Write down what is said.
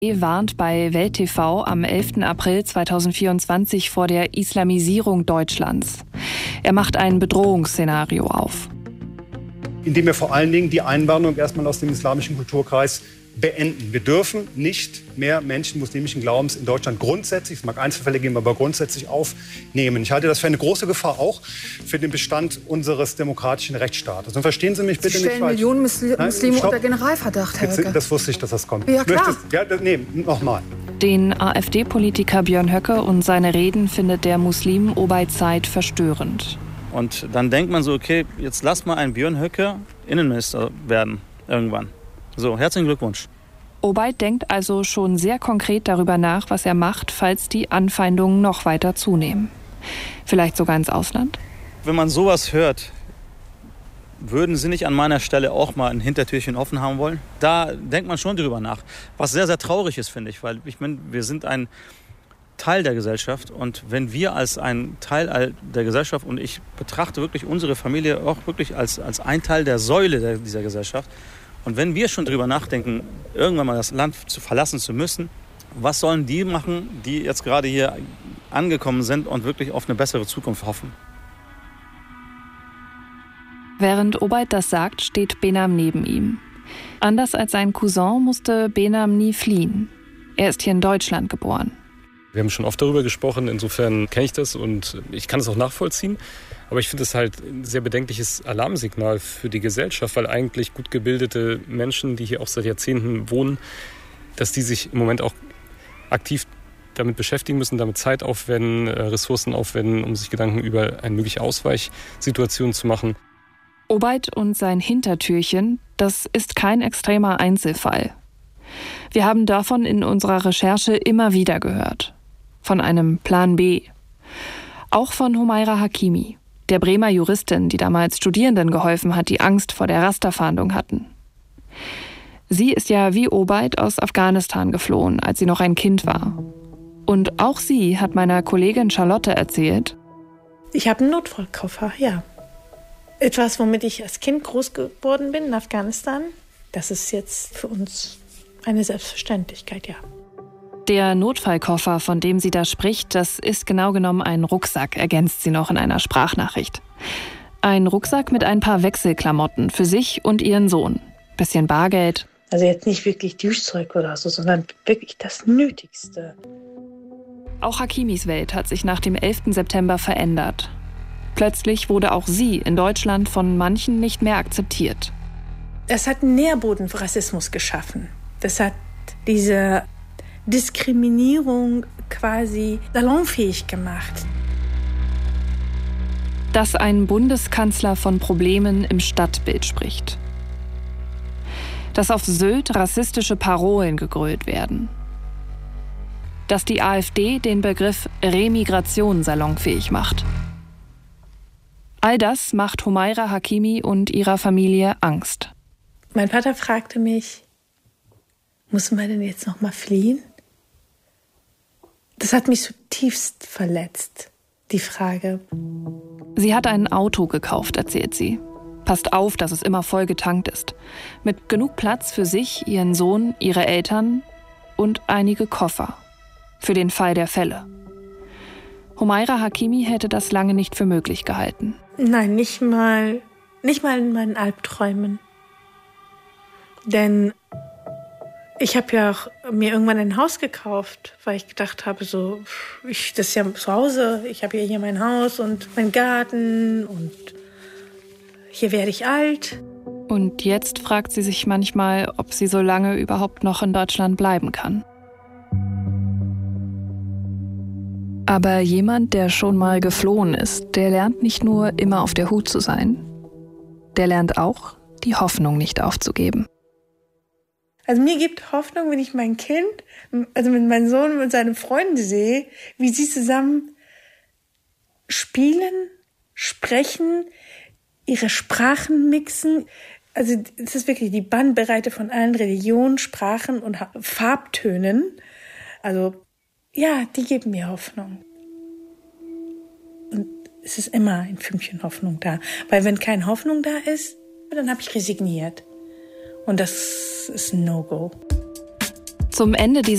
warnt bei Welt TV am 11. April 2024 vor der Islamisierung Deutschlands. Er macht ein Bedrohungsszenario auf. Indem wir vor allen Dingen die Einwanderung erstmal aus dem islamischen Kulturkreis beenden. Wir dürfen nicht mehr Menschen muslimischen Glaubens in Deutschland grundsätzlich, es mag Einzelfälle geben, aber grundsätzlich aufnehmen. Ich halte das für eine große Gefahr auch für den Bestand unseres demokratischen Rechtsstaates. Und verstehen Sie mich bitte nicht falsch. Sie stellen Millionen Muslime unter Generalverdacht, Herr Höcke. Das wusste ich, dass das kommt. Ja, klar. Nochmal. Den AfD-Politiker Björn Höcke und seine Reden findet der Muslim Obaid Said verstörend. Und dann denkt man so, okay, jetzt lass mal einen Björn Höcke Innenminister werden, irgendwann. So, herzlichen Glückwunsch. Obaid denkt also schon sehr konkret darüber nach, was er macht, falls die Anfeindungen noch weiter zunehmen. Vielleicht sogar ins Ausland? Wenn man sowas hört, würden Sie nicht an meiner Stelle auch mal ein Hintertürchen offen haben wollen? Da denkt man schon drüber nach. Was sehr, sehr traurig ist, finde ich, weil wir sind ein Teil der Gesellschaft und wenn wir als ein Teil der Gesellschaft, und ich betrachte wirklich unsere Familie auch wirklich als ein Teil der Säule dieser Gesellschaft, und wenn wir schon drüber nachdenken, irgendwann mal das Land verlassen zu müssen, was sollen die machen, die jetzt gerade hier angekommen sind und wirklich auf eine bessere Zukunft hoffen? Während Obaid das sagt, steht Behnam neben ihm. Anders als sein Cousin musste Behnam nie fliehen. Er ist hier in Deutschland geboren. Wir haben schon oft darüber gesprochen, insofern kenne ich das und ich kann es auch nachvollziehen. Aber ich finde es halt ein sehr bedenkliches Alarmsignal für die Gesellschaft, weil eigentlich gut gebildete Menschen, die hier auch seit Jahrzehnten wohnen, dass die sich im Moment auch aktiv damit beschäftigen müssen, damit Zeit aufwenden, Ressourcen aufwenden, um sich Gedanken über eine mögliche Ausweichsituation zu machen. Obaid und sein Hintertürchen, das ist kein extremer Einzelfall. Wir haben davon in unserer Recherche immer wieder gehört. Von einem Plan B. Auch von Humaira Hakimi, der Bremer Juristin, die damals Studierenden geholfen hat, die Angst vor der Rasterfahndung hatten. Sie ist ja wie Obaid aus Afghanistan geflohen, als sie noch ein Kind war. Und auch sie hat meiner Kollegin Charlotte erzählt: Ich habe einen Notfallkoffer, ja. Etwas, womit ich als Kind groß geworden bin in Afghanistan. Das ist jetzt für uns eine Selbstverständlichkeit, ja. Der Notfallkoffer, von dem sie da spricht, das ist genau genommen ein Rucksack, ergänzt sie noch in einer Sprachnachricht. Ein Rucksack mit ein paar Wechselklamotten für sich und ihren Sohn. Bisschen Bargeld. Also jetzt nicht wirklich Duschzeug oder so, sondern wirklich das Nötigste. Auch Hakimis Welt hat sich nach dem 11. September verändert. Plötzlich wurde auch sie in Deutschland von manchen nicht mehr akzeptiert. Das hat einen Nährboden für Rassismus geschaffen. Das hat diese Diskriminierung quasi salonfähig gemacht. Dass ein Bundeskanzler von Problemen im Stadtbild spricht. Dass auf Sylt rassistische Parolen gegrölt werden. Dass die AfD den Begriff Remigration salonfähig macht. All das macht Humaira Hakimi und ihrer Familie Angst. Mein Vater fragte mich: Müssen wir denn jetzt noch mal fliehen? Das hat mich zutiefst verletzt, die Frage. Sie hat ein Auto gekauft, erzählt sie. Passt auf, dass es immer voll getankt ist. Mit genug Platz für sich, ihren Sohn, ihre Eltern und einige Koffer. Für den Fall der Fälle. Humaira Hakimi hätte das lange nicht für möglich gehalten. Nein, nicht mal in meinen Albträumen. Denn ich habe ja auch mir irgendwann ein Haus gekauft, weil ich gedacht habe, das ist ja zu Hause, ich habe ja hier mein Haus und meinen Garten und hier werde ich alt. Und jetzt fragt sie sich manchmal, ob sie so lange überhaupt noch in Deutschland bleiben kann. Aber jemand, der schon mal geflohen ist, der lernt nicht nur immer auf der Hut zu sein. Der lernt auch, die Hoffnung nicht aufzugeben. Also mir gibt Hoffnung, wenn ich mein Kind, also mit meinem Sohn und seinen Freunden sehe, wie sie zusammen spielen, sprechen, ihre Sprachen mixen. Also es ist wirklich die Bandbreite von allen Religionen, Sprachen und Farbtönen. Also ja, die geben mir Hoffnung. Und es ist immer ein Fünkchen Hoffnung da. Weil wenn keine Hoffnung da ist, dann habe ich resigniert. Und das ist ein No-Go. Zum Ende dieser